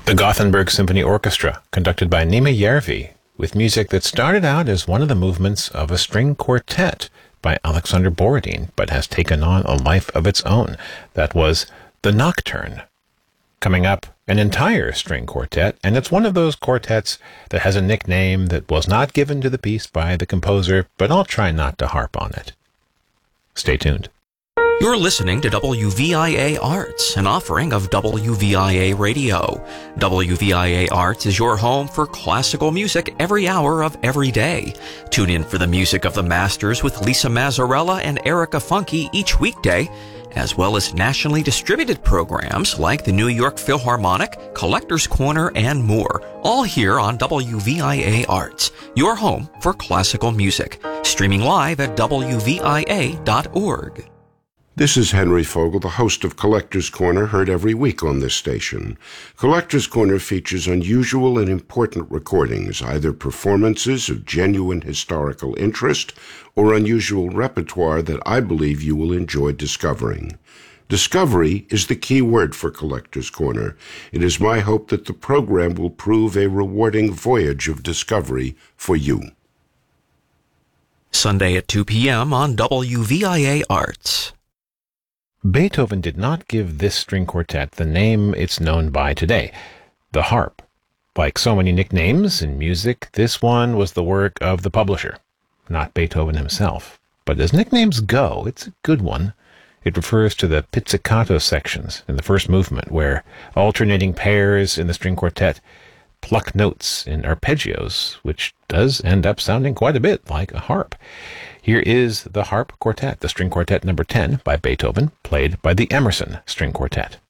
The Gothenburg Symphony Orchestra, conducted by Nima Järvi, with music that started out as one of the movements of a string quartet by Alexander Borodin, but has taken on a life of its own. That was the Nocturne. Coming up, an entire string quartet, and it's one of those quartets that has a nickname that was not given to the piece by the composer, but I'll try not to harp on it. Stay tuned. You're listening to WVIA Arts, an offering of WVIA Radio. WVIA Arts is your home for classical music every hour of every day. Tune in for the music of the masters with Lisa Mazzarella and Erica Funke each weekday, as well as nationally distributed programs like the New York Philharmonic, Collector's Corner, and more, all here on WVIA Arts, your home for classical music. Streaming live at WVIA.org. This is Henry Fogel, the host of Collector's Corner, heard every week on this station. Collector's Corner features unusual and important recordings, either performances of genuine historical interest or unusual repertoire that I believe you will enjoy discovering. Discovery is the key word for Collector's Corner. It is my hope that the program will prove a rewarding voyage of discovery for you. Sunday at 2 p.m. on WVIA Arts. Beethoven did not give this string quartet the name it's known by today, the harp. Like so many nicknames in music, this one was the work of the publisher, not Beethoven himself. But as nicknames go, it's a good one. It refers to the pizzicato sections in the first movement, where alternating pairs in the string quartet pluck notes in arpeggios, which does end up sounding quite a bit like a harp. Here is the Harp Quartet, the String Quartet number 10 by Beethoven, played by the Emerson String Quartet.